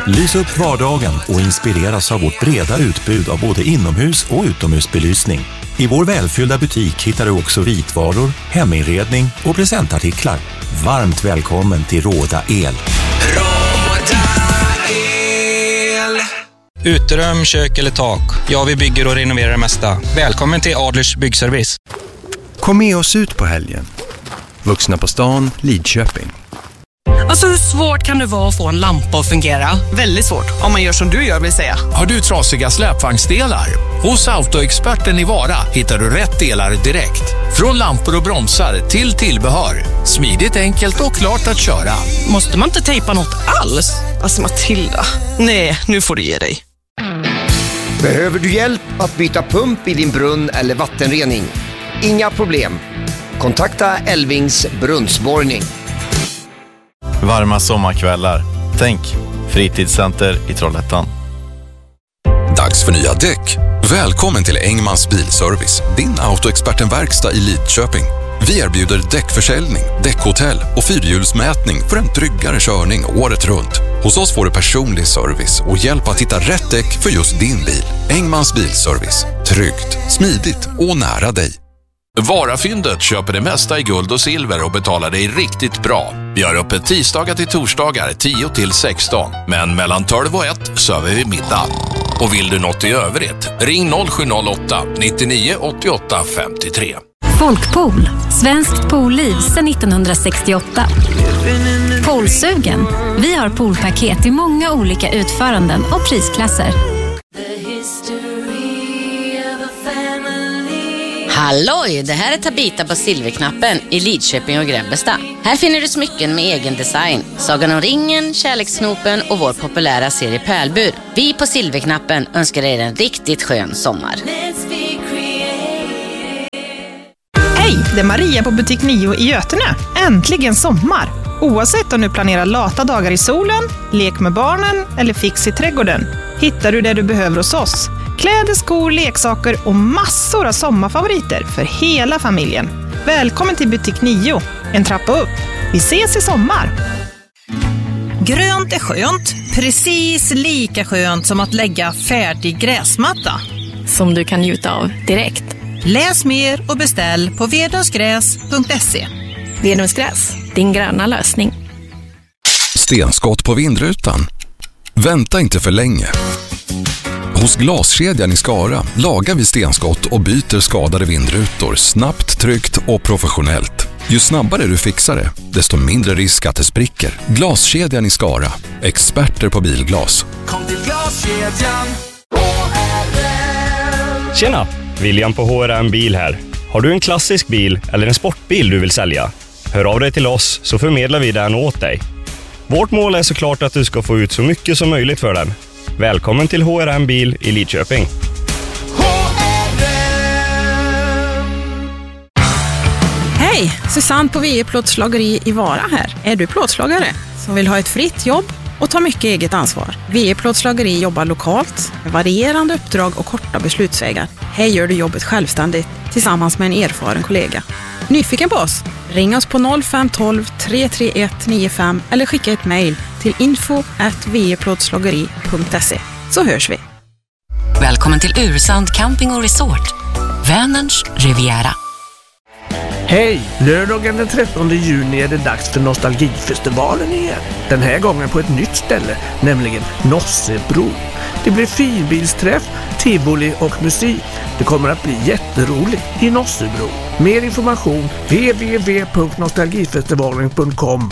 Lys upp vardagen och inspireras av vårt breda utbud av både inomhus- och utomhusbelysning. I vår välfyllda butik hittar du också vitvaror, heminredning och presentartiklar. Varmt välkommen till Råda El. Råda El. Uterum, kök eller tak. Ja, vi bygger och renoverar det mesta. Välkommen till Adlers byggservice. Kom med oss ut på helgen. Vuxna på stan, Lidköping. Alltså hur svårt kan det vara att få en lampa att fungera? Väldigt svårt, om man gör som du gör vill säga. Har du trasiga släpvagnsdelar? Hos Autoexperten i Vara hittar du rätt delar direkt. Från lampor och bromsar till tillbehör. Smidigt, enkelt och klart att köra. Måste man inte tejpa något alls? Alltså Matilda, nej, nu får du ge dig. Behöver du hjälp att byta pump i din brunn eller vattenrening? Inga problem. Kontakta Elvings brunnsborrning. Varma sommarkvällar. Tänk, fritidscenter i Trollhättan. Dags för nya däck. Välkommen till Engmans bilservice, din Autoexperten-verkstad i Lidköping. Vi erbjuder däckförsäljning, däckhotell och fyrhjulsmätning för en tryggare körning året runt. Hos oss får du personlig service och hjälp att hitta rätt däck för just din bil. Engmans bilservice. Tryggt, smidigt och nära dig. Varafyndet köper det mesta i guld och silver och betalar dig riktigt bra. Vi har öppet tisdagar till torsdagar 10 till 16. Men mellan 12 och 1 söver vi middag. Och vill du något i övrigt? Ring 0708 99 88 53. Folkpool. Svenskt poolliv sedan 1968. Poolsugen. Vi har poolpaket i många olika utföranden och prisklasser. Halloj, det här är Tabita på Silverknappen i Lidköping och Grebbestad. Här finner du smycken med egen design. Sagan om ringen, kärleksknopen och vår populära serie Pärlbur. Vi på Silverknappen önskar er en riktigt skön sommar. Hej, det är Maria på butik 9 i Götene. Äntligen sommar! Oavsett om du planerar lata dagar i solen, lek med barnen eller fix i trädgården, hittar du det du behöver hos oss. Kläder, skor, leksaker och massor av sommarfavoriter för hela familjen. Välkommen till butik 9, en trappa upp. Vi ses i sommar! Grönt är skönt, precis lika skönt som att lägga färdig gräsmatta. Som du kan njuta av direkt. Läs mer och beställ på vedungsgräs.se. Vedungsgräs, din gröna lösning. Stenskott på vindrutan. Vänta inte för länge. Hos Glaskedjan i Skara lagar vi stenskott och byter skadade vindrutor snabbt, tryggt och professionellt. Ju snabbare du fixar det, desto mindre risk att det spricker. Glaskedjan i Skara. Experter på bilglas. Kom till Glaskedjan. Tjena, William på HRM Bil här. Har du en klassisk bil eller en sportbil du vill sälja? Hör av dig till oss så förmedlar vi den åt dig. Vårt mål är såklart att du ska få ut så mycket som möjligt för den. Välkommen till HRM Bil i Lidköping. Hej, Susanne på VE Plåtslageri i Vara här. Är du plåtslagare som vill ha ett fritt jobb och ta mycket eget ansvar? VE Plåtslageri jobbar lokalt med varierande uppdrag och korta beslutsvägar. Här gör du jobbet självständigt tillsammans med en erfaren kollega. Nyfiken på oss? Ring oss på 0512 331 95 eller skicka ett mejl till info@veplåtslageri.se så hörs vi. Välkommen till Ursand Camping och Resort. Vänerns Riviera. Hej! Lördagen den 13 juni är det dags för Nostalgifestivalen igen. Den här gången på ett nytt ställe, nämligen Nossebro. Det blir filbilsträff, tivoli och musik. Det kommer att bli jätteroligt i Nossebro. Mer information www.nostalgifestivalen.com.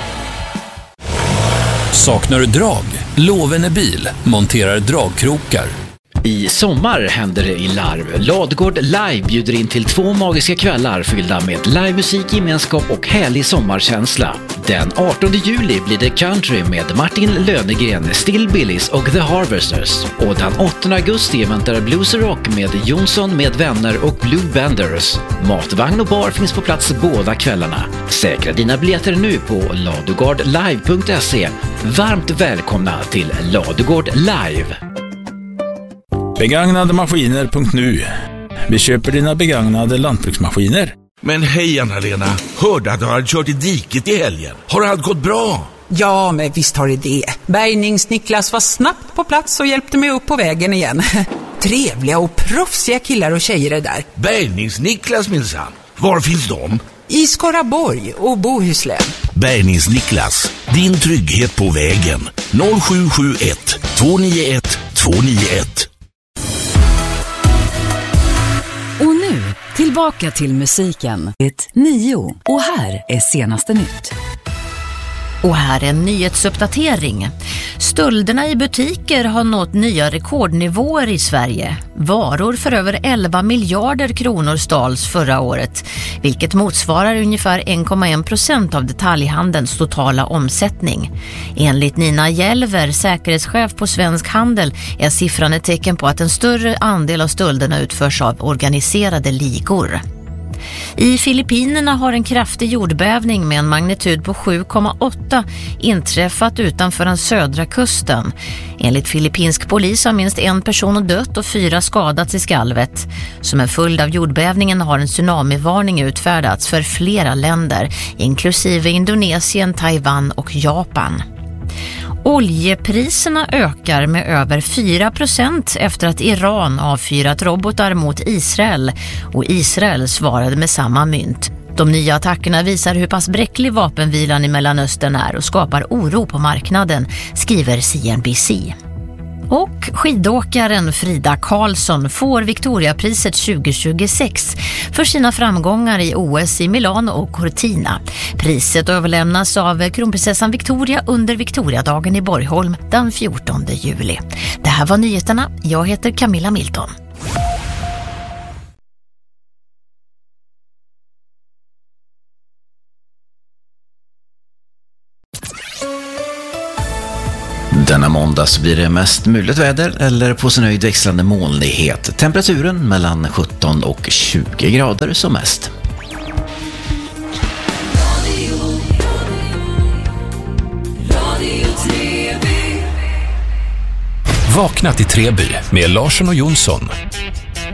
Saknar du drag? Lovene Bil monterar dragkrokar. I sommar händer det i Larv. Ladugård Live bjuder in till 2 magiska kvällar fyllda med livemusik, gemenskap och härlig sommarkänsla. Den 18 juli blir det country med Martin Lönegren, Still Billys och The Harvesters. Och den 8 augusti väntar Blues Rock med Jonsson med vänner och Blue Benders. Matvagn och bar finns på plats båda kvällarna. Säkra dina biljetter nu på ladugårdlive.se. Varmt välkomna till Ladugård Live. Begagnademaskiner.nu. Vi köper dina begagnade lantbruksmaskiner. Men hej Anna-Lena, hörde att du har kört i diket i helgen. Har allt gått bra? Ja, men visst har det. Bärgnings-Niklas var snabbt på plats och hjälpte mig upp på vägen igen. Trevliga och proffsiga killar och tjejer är där. Bärgnings-Niklas minsann. Var finns de? I Skaraborg och Bohuslän. Bärgnings-Niklas, din trygghet på vägen. 0771 291 291. Och nu, tillbaka till musiken. 9. Och här är senaste nytt. Och här är en nyhetsuppdatering. Stölderna i butiker har nått nya rekordnivåer i Sverige. Varor för över 11 miljarder kronor stals förra året, vilket motsvarar ungefär 1,1% av detaljhandelns totala omsättning. Enligt Nina Jelver, säkerhetschef på Svensk Handel, är siffran ett tecken på att en större andel av stölderna utförs av organiserade ligor. I Filippinerna har en kraftig jordbävning med en magnitud på 7,8 inträffat utanför den södra kusten. Enligt filippinsk polis har minst en person dött och 4 skadats i skalvet. Som en följd av jordbävningen har en tsunamivarning utfärdats för flera länder, inklusive Indonesien, Taiwan och Japan. Oljepriserna ökar med över 4% efter att Iran avfyrat robotar mot Israel och Israel svarade med samma mynt. De nya attackerna visar hur pass bräcklig vapenvilan i Mellanöstern är och skapar oro på marknaden, skriver CNBC. Och skidåkaren Frida Karlsson får Victoriapriset 2026 för sina framgångar i OS i Milano och Cortina. Priset överlämnas av kronprinsessan Victoria under Victoriadagen i Borgholm den 14 juli. Det här var nyheterna. Jag heter Camilla Milton. Denna måndag så blir det mest mulet väder eller på sin höjd växlande molnighet. Temperaturen mellan 17 och 20 grader som mest. Vakna till Treby med Larsson och Jonsson.